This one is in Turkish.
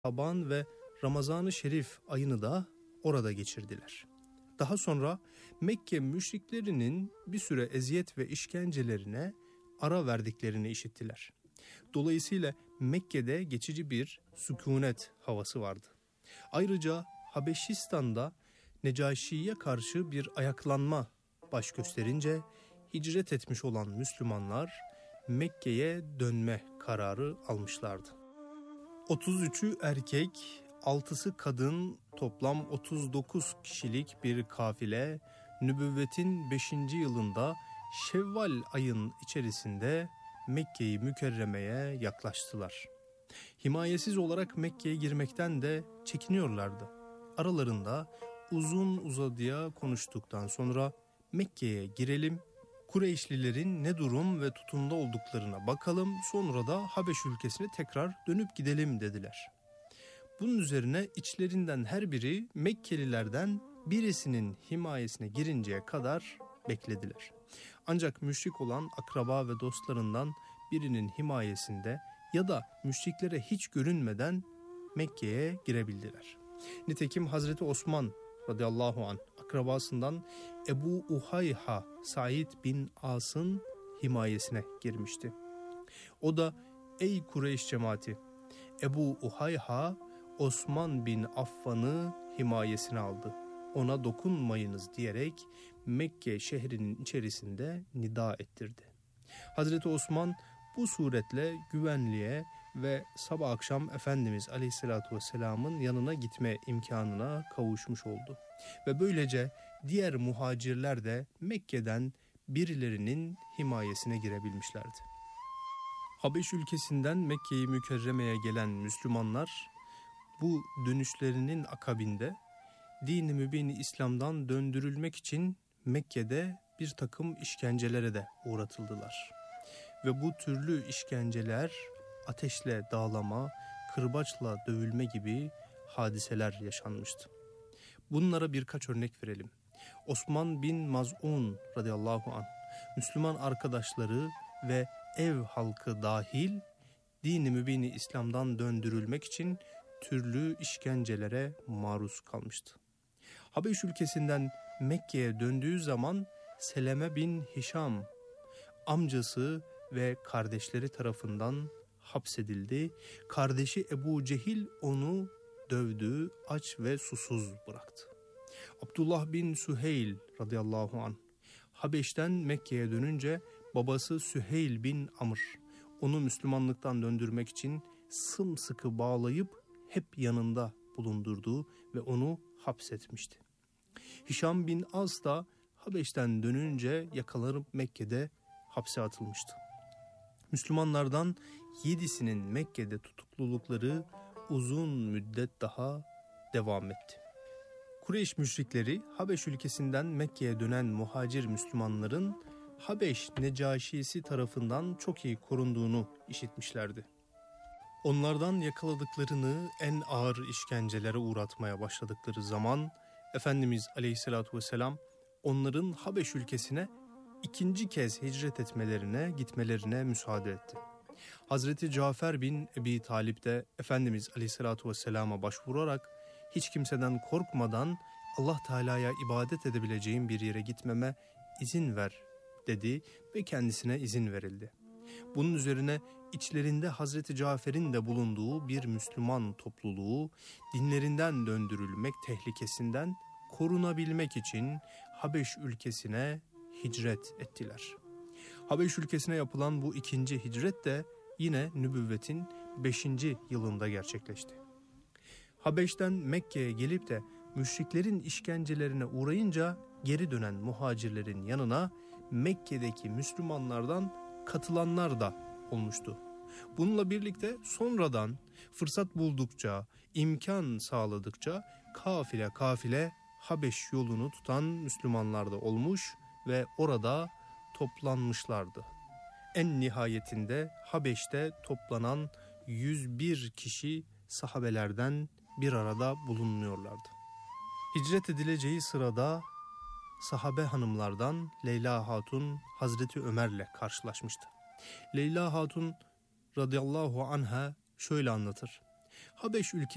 Şaban ve Ramazan-ı Şerif ayını da orada geçirdiler. Daha sonra Mekke müşriklerinin bir süre eziyet ve işkencelerine ara verdiklerini işittiler. Dolayısıyla Mekke'de geçici bir sükunet havası vardı. Ayrıca Habeşistan'da Necaşi'ye karşı bir ayaklanma baş gösterince hicret etmiş olan Müslümanlar Mekke'ye dönme kararı almışlardı. 33'ü erkek, 6'sı kadın, toplam 39 kişilik bir kafile nübüvvetin 5. yılında Şevval ayın içerisinde Mekke-i Mükerreme'ye yaklaştılar. Himayesiz olarak Mekke'ye girmekten de çekiniyorlardı. Aralarında uzun uzadıya konuştuktan sonra Mekke'ye girelim, Kureyşlilerin ne durum ve tutumda olduklarına bakalım, sonra da Habeş ülkesine tekrar dönüp gidelim dediler. Bunun üzerine içlerinden her biri Mekkelilerden birisinin himayesine girinceye kadar beklediler. Ancak müşrik olan akraba ve dostlarından birinin himayesinde ya da müşriklere hiç görünmeden Mekke'ye girebildiler. Nitekim Hazreti Osman radıyallahu anh akrabasından Ebu Uhayha Said bin As'ın himayesine girmişti. O da ey Kureyş cemaati, Ebu Uhayha Osman bin Affan'ı himayesine aldı. Ona dokunmayınız diyerek Mekke şehrinin içerisinde nida ettirdi. Hazreti Osman bu suretle güvenliğe ve sabah akşam Efendimiz Aleyhisselatü Vesselam'ın yanına gitme imkanına kavuşmuş oldu. Ve böylece diğer muhacirler de Mekke'den birilerinin himayesine girebilmişlerdi. Habeş ülkesinden Mekke-i Mükerreme'ye gelen Müslümanlar bu dönüşlerinin akabinde din-i mübin-i İslam'dan döndürülmek için Mekke'de bir takım işkencelere de uğratıldılar. Ve bu türlü işkenceler ateşle dağlama, kırbaçla dövülme gibi hadiseler yaşanmıştı. Bunlara birkaç örnek verelim. Osman bin Maz'un radıyallahu anh, Müslüman arkadaşları ve ev halkı dahil din-i mübin-i İslam'dan döndürülmek için türlü işkencelere maruz kalmıştı. Habeş ülkesinden Mekke'ye döndüğü zaman Seleme bin Hişam, amcası ve kardeşleri tarafından hapsedildi. Kardeşi Ebu Cehil onu dövdü, aç ve susuz bıraktı. Abdullah bin Süheyl radıyallahu anh Habeş'ten Mekke'ye dönünce babası Süheyl bin Amr onu Müslümanlıktan döndürmek için sımsıkı bağlayıp hep yanında bulundurdu ve onu hapsetmişti. Hişam bin Az da Habeş'ten dönünce yakalanıp Mekke'de hapse atılmıştı. Müslümanlardan 7'sinin Mekke'de tutuklulukları uzun müddet daha devam etti. Kureyş müşrikleri Habeş ülkesinden Mekke'ye dönen muhacir Müslümanların Habeş Necaşisi tarafından çok iyi korunduğunu işitmişlerdi. Onlardan yakaladıklarını en ağır işkencelere uğratmaya başladıkları zaman Efendimiz Aleyhisselatü Vesselam onların Habeş ülkesine ikinci kez hicret gitmelerine müsaade etti. Hazreti Cafer bin Ebi Talip de Efendimiz Aleyhisselatü Vesselam'a başvurarak hiç kimseden korkmadan Allah Teala'ya ibadet edebileceğim bir yere gitmeme izin ver dedi ve kendisine izin verildi. Bunun üzerine içlerinde Hazreti Cafer'in de bulunduğu bir Müslüman topluluğu dinlerinden döndürülmek tehlikesinden korunabilmek için Habeş ülkesine hicret ettiler. Habeş ülkesine yapılan bu ikinci hicret de yine nübüvvetin 5. yılında gerçekleşti. Habeş'ten Mekke'ye gelip de müşriklerin işkencelerine uğrayınca geri dönen muhacirlerin yanına Mekke'deki Müslümanlardan katılanlar da olmuştu. Bununla birlikte sonradan fırsat buldukça, imkan sağladıkça kafile Habeş yolunu tutan Müslümanlar da olmuş ve orada toplanmışlardı. En nihayetinde Habeş'te toplanan 101 kişi sahabelerden bir arada bulunmuyorlardı. Hicret edileceği sırada sahabe hanımlardan Leyla Hatun Hazreti Ömer'le karşılaşmıştı. Leyla Hatun radıyallahu anha şöyle anlatır. Habeş ülkesi